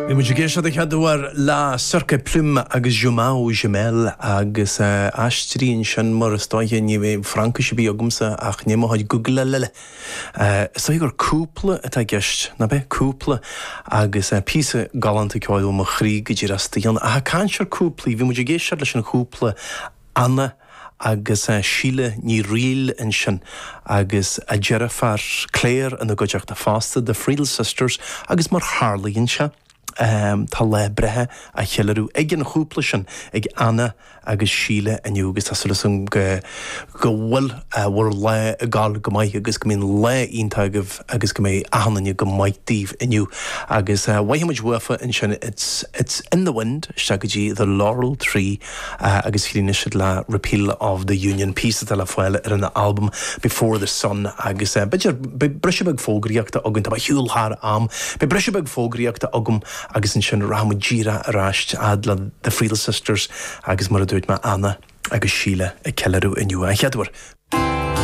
Bhí muidir géisiad a cheadúar lá Circe Plume agus Jumau Jumel agus astríonn sin mar stáithe ní bheith Francais bí agumsa ach ní máid Google leile. Sa gur cúpla atá gceist, na bheith cúpla agus písa galanta ceáil mo chrí go dtí rastíon. A canseir cúplaí, bhí muidir géisiad leis an cúpla Anna agus Síle ní riil in sin agus a Jerafar Claire an a goideach a fásta the Friedel Sisters agus mar Harlaíonn se. Tá le brethe a chealarú ag an chúpla sin ag Anna agus Síle aniu agus tasúlasum go bhfuil bhar le a gáil go maith agus go mín le iontágah agus go mé ahanana go maithtíh aniu agus waithimiid wafa in sin it's in the wind strategy the Laurel Tree agus chríne siad le Repeal of the Union piece a le foiile ar an album Before the Sun agus beidir brisibeg fógraíochta agam tá hiúlthar am be brisibeg fógraíochta agam agus in sin rámu jíra aráist adla the Friedel Sisters agus mar a dúirt me Anna agus Síle a cealarú iniu a cheadúir.